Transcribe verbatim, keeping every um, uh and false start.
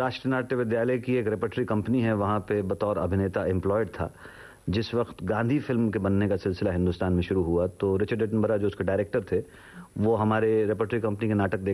राष्ट्रीय नाट्य विद्यालय की एक रेपर्टरी कंपनी है, वहाँ पे बतौर अभिनेता एम्प्लॉयड था। जिस वक्त गांधी फिल्म के बनने का सिलसिला हिंदुस्तान में शुरू हुआ, तो रिचर्ड एटनबरा जो उसके डायरेक्टर थे, वो हमारे रेपर्टरी कंपनी के नाटक